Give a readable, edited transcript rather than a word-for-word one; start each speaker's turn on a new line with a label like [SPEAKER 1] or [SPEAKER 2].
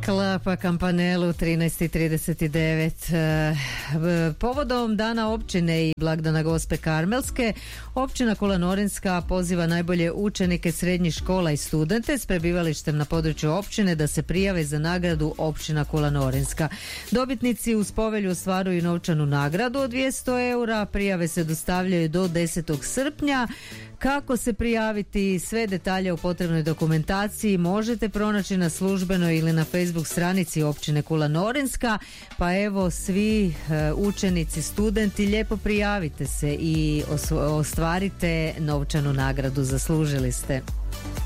[SPEAKER 1] Klapa Kampanelu 13:39. Povodom Dana općine i blagdana Gospe Karmelske, općina Kula Norinska poziva najbolje učenike srednjih škola i studente s prebivalištem na području općine da se prijave za nagradu općina Kula Norinska. Dobitnici uz povelju ostvaruju novčanu nagradu od 200 eura. Prijave se dostavljaju do 10. srpnja. Kako se prijaviti, sve detalje o potrebnoj dokumentaciji možete pronaći na službenoj ili na Facebook stranici općine Kula Norinska. Pa evo, svi učenici, studenti, lijepo prijavite se i ostvarite novčanu nagradu, zaslužili ste.